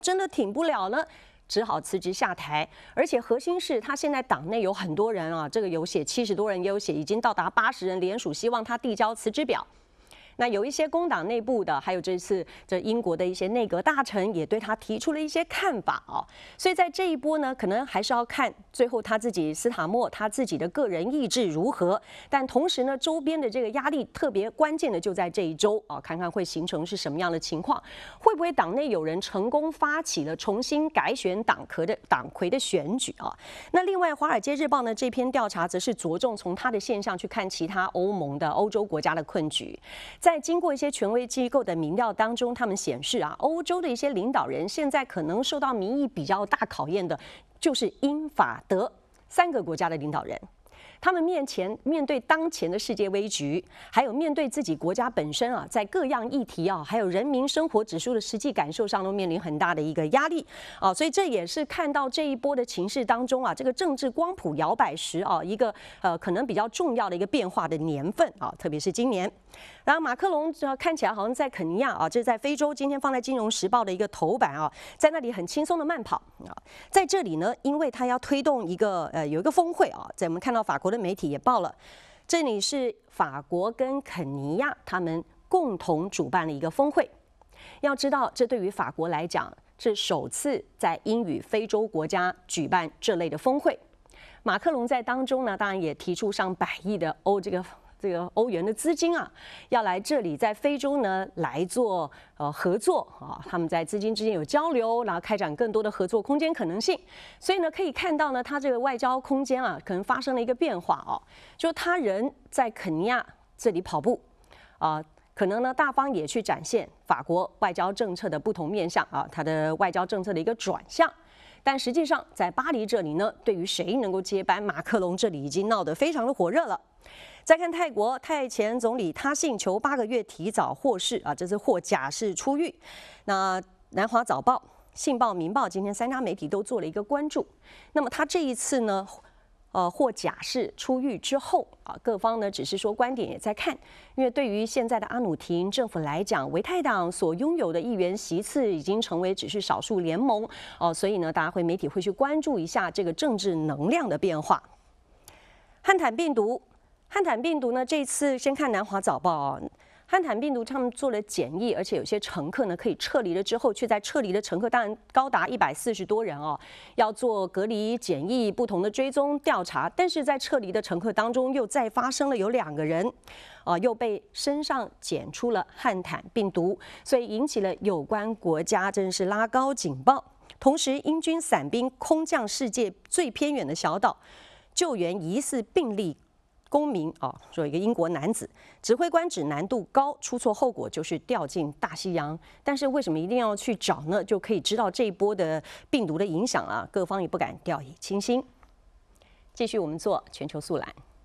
真的挺不了呢，只好辞职下台。而且核心是他现在党内有很多人啊，这个有写70多人，也有写已经到达80人联署，希望他递交辞职表。那有一些工党内部的，还有这次这英国的一些内阁大臣也对他提出了一些看法啊，所以在这一波呢，可能还是要看最后他自己斯塔默他自己的个人意志如何。但同时呢，周边的这个压力特别关键的就在这一周啊，看看会形成是什么样的情况，会不会党内有人成功发起了重新改选党魁的选举啊？那另外，《华尔街日报》呢这篇调查则是着重从它的现象去看其他欧盟的欧洲国家的困局。在经过一些权威机构的民调当中，他们显示啊，欧洲的一些领导人现在可能受到民意比较大考验的，就是英法德3个国家的领导人。他们面对当前的世界危局，还有面对自己国家本身啊，在各样议题啊，还有人民生活指数的实际感受上，都面临很大的一个压力啊。所以这也是看到这一波的情势当中啊，这个政治光谱摇摆时啊，一个可能比较重要的一个变化的年份啊，特别是今年。然后马克龙看起来好像在肯尼亚啊，这是在非洲，今天放在《金融时报》的一个头版啊，在那里很轻松的慢跑啊。在这里呢，因为他要推动一个有一个峰会啊，在我们看到法国的媒体也报了，这里是法国跟肯尼亚他们共同主办了一个峰会。要知道，这对于法国来讲是首次在英语非洲国家举办这类的峰会。马克龙在当中呢，当然也提出上100亿的这个欧元的资金啊，要来这里在非洲呢来做合作啊，他们在资金之间有交流，然后开展更多的合作空间可能性。所以呢，可以看到呢，他这个外交空间啊，可能发生了一个变化哦，就他人在肯尼亚这里跑步啊。可能呢，大方也去展现法国外交政策的不同面向啊，他的外交政策的一个转向。但实际上，在巴黎这里呢，对于谁能够接班马克龙，这里已经闹得非常的火热了。再看泰国，泰前总理他信求8个月提早获释啊，这是获假释出狱。那南华早报、信报、民报今天3家媒体都做了一个关注。那么他这一次呢？获假释出狱之后啊，各方呢只是说观点也在看，因为对于现在的阿努廷政府来讲，维泰党所拥有的议员席次已经成为只是少数联盟哦，所以呢，媒体会去关注一下这个政治能量的变化。汉坦病毒呢，这次先看南华早报啊。汉坦病毒他们做了检疫，而且有些乘客呢可以撤离了之后，却在撤离的乘客当然高达140多人哦，要做隔离检疫、不同的追踪调查。但是在撤离的乘客当中，又再发生了有2个人，又被身上检出了汉坦病毒，所以引起了有关国家真是拉高警报。同时，英军伞兵空降世界最偏远的小岛，救援疑似病例公民啊，说一个英国男子，指挥官指难度高，出错后果就是掉进大西洋。但是为什么一定要去找呢？就可以知道这一波的病毒的影响啊，各方也不敢掉以轻心。继续我们做全球速览。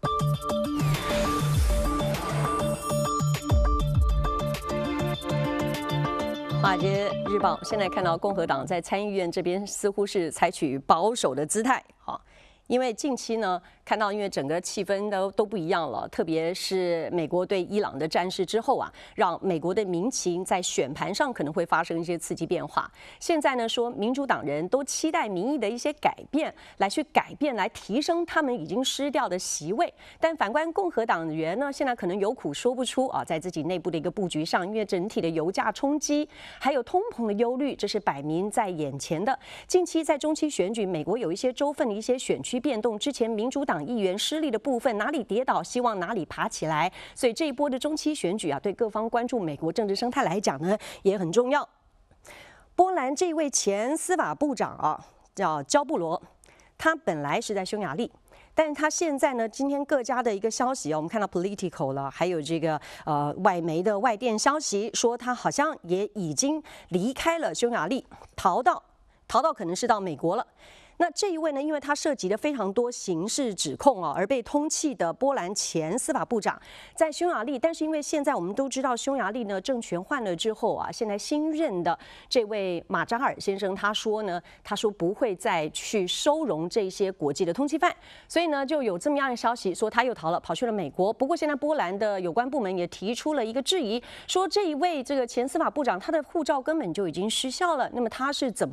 华尔街日报现在看到共和党在参议院这边似乎是采取保守的姿态啊。因为近期呢，看到因为整个气氛都不一样了，特别是美国对伊朗的战事之后啊，让美国的民情在选盘上可能会发生一些刺激变化。现在呢，说民主党人都期待民意的一些改变，来提升他们已经失掉的席位。但反观共和党员呢，现在可能有苦说不出啊，在自己内部的一个布局上，因为整体的油价冲击，还有通膨的忧虑，这是摆明在眼前的。近期在中期选举，美国有一些州份的一些选区变动，之前民主党议员失利的部分哪里跌倒，希望哪里爬起来。所以这一波的中期选举啊，对各方关注美国政治生态来讲呢，也很重要。波兰这位前司法部长啊，叫焦布罗，他本来是在匈牙利。但是他现在呢，今天各家的一个消息啊，我们看到 Politico 了，还有这个外媒的外电消息说，他好像也已经离开了匈牙利，逃到可能是到美国了。那这一位呢，因为他涉及了非常多刑事指控啊，而被通缉的波兰前司法部长在匈牙利，但是因为现在我们都知道匈牙利呢政权换了之后啊，现在新任的这位马扎尔先生他说不会再去收容这些国际的通缉犯，所以呢就有这么样的消息说他又逃了，跑去了美国。不过现在波兰的有关部门也提出了一个质疑，说这一位这个前司法部长他的护照根本就已经失效了，那么他是怎么